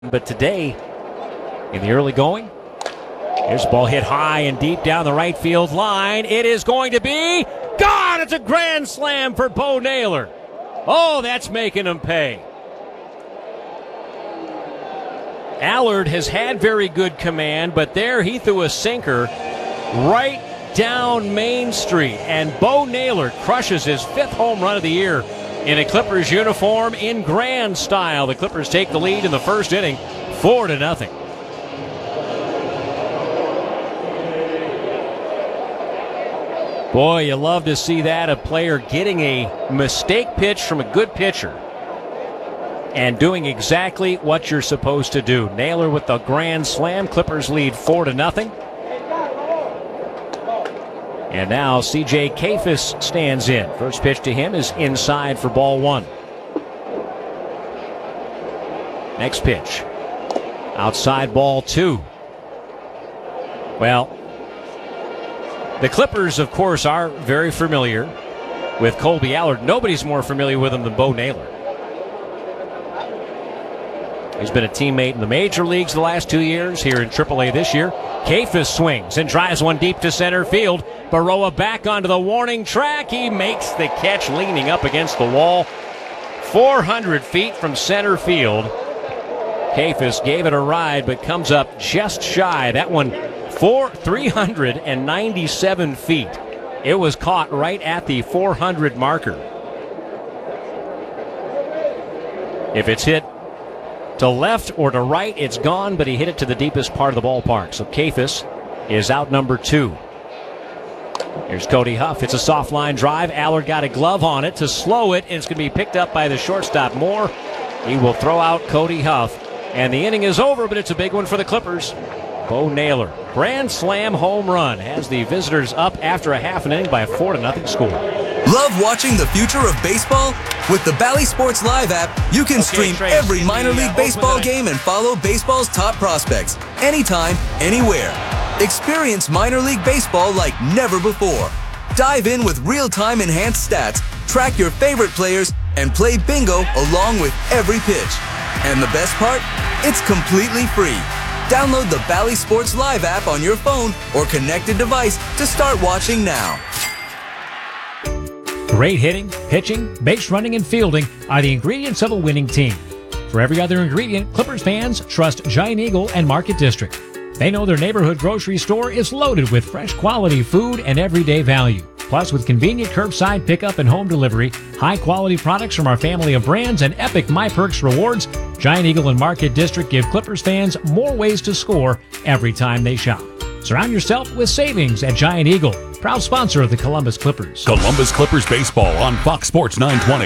But today, in the early going, here's the ball hit high and deep down the right field line. It is going to be gone. It's a grand slam for Bo Naylor. Oh, that's making him pay. Allard has had very good command, but there he threw a sinker right down Main Street. And Bo Naylor crushes his 5th home run of the year in a Clippers uniform in grand style. The Clippers take the lead in the first inning, 4-0. Boy, you love to see that, a player getting a mistake pitch from a good pitcher and doing exactly what you're supposed to do. Naylor with the grand slam. Clippers lead 4-0. And now C.J. Kayfus stands in. First pitch to him is inside for ball 1. Next pitch, outside, ball 2. Well, the Clippers, of course, are very familiar with Kolby Allard. Nobody's more familiar with him than Bo Naylor. He's been a teammate in the major leagues the last 2 years, here in AAA this year. Kayfus swings and drives one deep to center field. Baroa back onto the warning track. He makes the catch leaning up against the wall. 400 feet from center field. Kayfus gave it a ride, but comes up just shy. That one 397 feet. It was caught right at the 400 marker. If it's hit to left or to right, it's gone, but he hit it to the deepest part of the ballpark. So Kayfus is out number 2. Here's Cody Huff. It's a soft line drive. Allard got a glove on it to slow it, and it's going to be picked up by the shortstop Moore. He will throw out Cody Huff, and the inning is over, but it's a big one for the Clippers. Bo Naylor, grand slam home run, has the visitors up after a half an inning by a 4-0 score. Love watching the future of baseball? With the Bally Sports Live app, you can stream every minor league baseball game and follow baseball's top prospects anytime, anywhere. Experience minor league baseball like never before. Dive in with real-time enhanced stats, track your favorite players, and play bingo along with every pitch. And the best part? It's completely free. Download the Bally Sports Live app on your phone or connected device to start watching now. Great hitting, pitching, base running, and fielding are the ingredients of a winning team. For every other ingredient, Clippers fans trust Giant Eagle and Market District. They know their neighborhood grocery store is loaded with fresh quality food and everyday value. Plus, with convenient curbside pickup and home delivery, high-quality products from our family of brands, and epic MyPerks rewards, Giant Eagle and Market District give Clippers fans more ways to score every time they shop. Surround yourself with savings at Giant Eagle, proud sponsor of the Columbus Clippers. Columbus Clippers baseball on Fox Sports 920.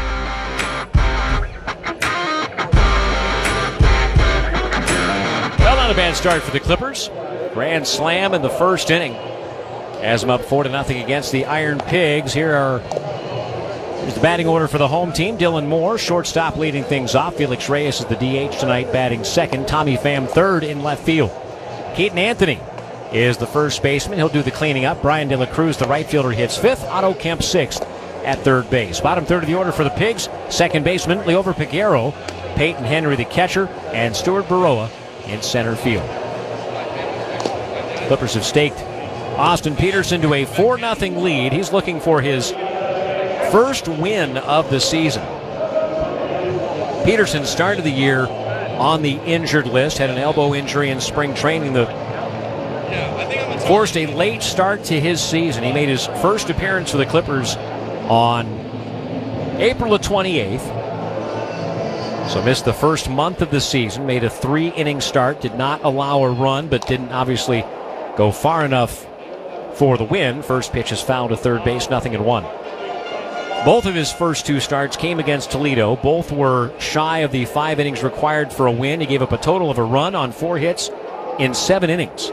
Well, not a bad start for the Clippers. Grand slam in the first inning. As them up 4-0 against the Iron Pigs. Here's the batting order for the home team. Dylan Moore, shortstop, leading things off. Felix Reyes is the DH tonight, batting second. Tommy Pham third in left field. Keaton Anthony is the first baseman. He'll do the cleaning up. Brian De La Cruz, the right fielder, hits 5th. Otto Kemp 6th at third base. Bottom third of the order for the Pigs. Second baseman, Leover Peguero. Peyton Henry, the catcher. And Stuart Baroa in center field. Clippers have staked Austin Peterson to a 4-0 lead. He's looking for his first win of the season. Peterson started the year on the injured list, had an elbow injury in spring training that forced a late start to his season. He made his first appearance for the Clippers on April the 28th. So missed the first month of the season, made a 3-inning start, did not allow a run, but didn't obviously go far enough for the win. First pitch is fouled to third base, 0-1. Both of his first 2 starts came against Toledo. Both were shy of the 5 innings required for a win. He gave up a total of a run on 4 hits in 7 innings.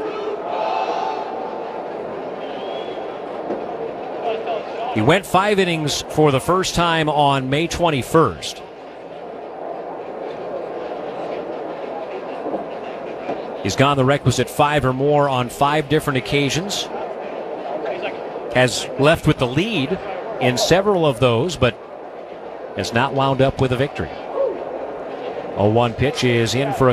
He went 5 innings for the first time on May 21st. He's gone the requisite 5 or more on 5 different occasions. Has left with the lead in several of those, but has not wound up with a victory. 0-1 pitch is in for a